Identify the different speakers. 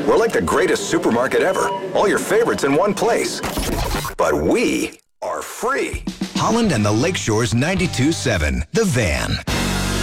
Speaker 1: We're like the greatest supermarket ever. All your favorites in one place. But we are free.
Speaker 2: Holland and the Lakeshore's 92.7, The Van.